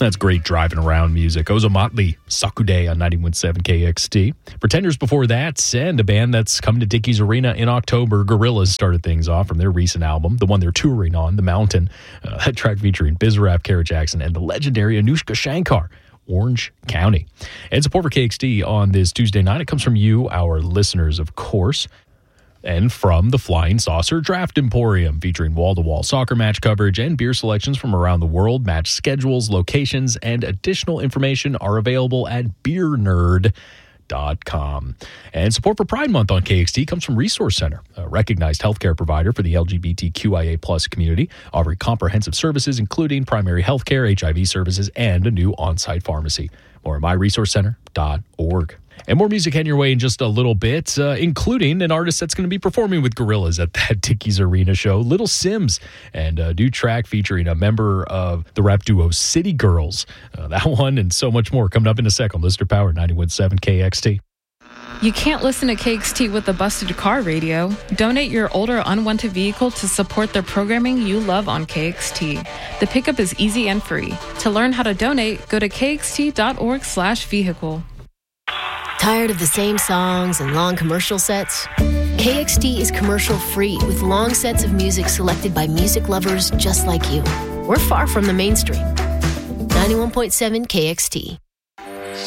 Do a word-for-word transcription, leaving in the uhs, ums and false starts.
That's great driving around music. Ozomatli, Sakude on ninety-one point seven K X T. Pretenders before that, and a band that's coming to Dickies Arena in October. Gorillaz started things off from their recent album, the one they're touring on, The Mountain. Uh, that track featuring Bizarrap, Kara Jackson, and the legendary Anushka Shankar, Orange County. And support for K X T on this Tuesday night, it comes from you, our listeners, of course. And from the Flying Saucer Draft Emporium, featuring wall-to-wall soccer match coverage and beer selections from around the world. Match schedules, locations, and additional information are available at beer nerd dot com. And support for Pride Month on K X T comes from Resource Center, a recognized healthcare provider for the L G B T Q I A plus community, offering comprehensive services including primary healthcare, H I V services, and a new on-site pharmacy. More at my resource center dot org. And more music heading your way in just a little bit, uh, including an artist that's going to be performing with Gorillaz at that Dickies Arena show, Little Sims, and a new track featuring a member of the rap duo City Girls. Uh, that one and so much more coming up in a second. Listener Power, ninety-one point seven K X T. You can't listen to K X T with a busted car radio. Donate your older unwanted vehicle to support the programming you love on K X T. The pickup is easy and free. To learn how to donate, go to K X T dot org slash vehicle. Tired of the same songs and long commercial sets? K X T is commercial-free with long sets of music selected by music lovers just like you. We're far from the mainstream. ninety-one point seven K X T.